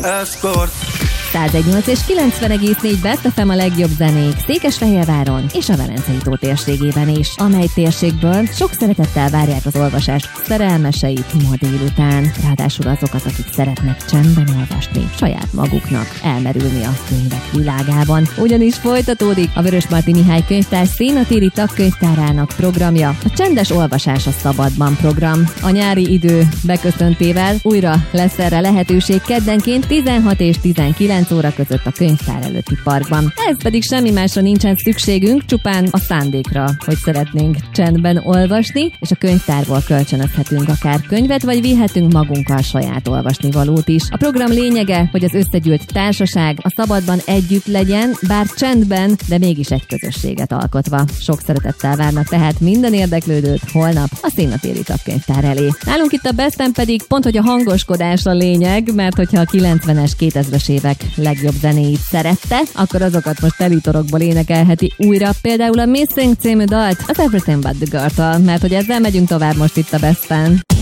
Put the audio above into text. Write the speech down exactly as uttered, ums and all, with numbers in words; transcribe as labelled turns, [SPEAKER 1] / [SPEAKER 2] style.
[SPEAKER 1] Escort.
[SPEAKER 2] száz nyolc és kilencven egész négy Best ef em a legjobb zenék Székesfehérváron és a Velencei tó térségében is, amely térségből sok szeretettel várják az olvasást szerelmeseit ma délután. Ráadásul azokat, akik szeretnek csendben olvasni, saját maguknak elmerülni a könyvek világában. Ugyanis folytatódik a Vörösmarty Mihály Könyvtár szénatéri tagkönyvtárának programja, a Csendes olvasás a szabadban program. A nyári idő beköszöntével újra lesz erre lehetőség keddenként tizenhat és tizenkilenc óra között a könyvtár előtti parkban. Ez pedig semmi másra nincsen szükségünk, csupán a szándékra, hogy szeretnénk csendben olvasni, és a könyvtárból kölcsönözhetünk akár könyvet, vagy vihetünk magunkkal saját olvasnivalót is. A program lényege, hogy az összegyűlt társaság a szabadban együtt legyen, bár csendben, de mégis egy közösséget alkotva. Sok szeretettel várnak tehát minden érdeklődőt holnap a szénatéri tagkönyvtár elé. Nálunk itt a Besten pedig pont, hogy a hangoskodás a lényeg, mert hogyha a kilencvenes, kétezres évek legjobb zenéit szerette, akkor azokat most telitorokból énekelheti újra, például a Missing című dalt az Everything But The Girl-től, mert hogy ezzel megyünk tovább most itt a Besten.